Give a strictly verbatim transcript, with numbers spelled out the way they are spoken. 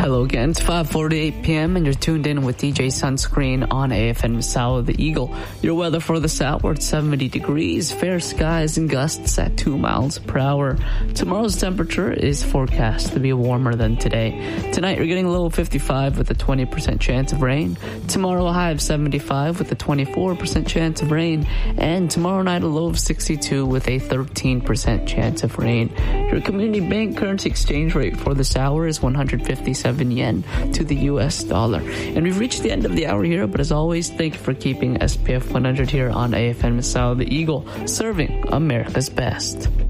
Hello again. It's five forty-eight p.m. and you're tuned in with D J Sunscreen on A F M Misao the Eagle. Your weather for this hour at seventy degrees, fair skies and gusts at two miles per hour. Tomorrow's temperature is forecast to be warmer than today. Tonight you're getting a low of fifty-five with a twenty percent chance of rain. Tomorrow a high of seventy-five with a twenty-four percent chance of rain. And tomorrow night a low of sixty-two with a thirteen percent chance of rain. Your community bank currency exchange rate for this hour is one hundred fifty-seven yen to the U S dollar. And we've reached the end of the hour here, but as always, thank you for keeping S P F one hundred here on A F M Misao the Eagle, serving America's best.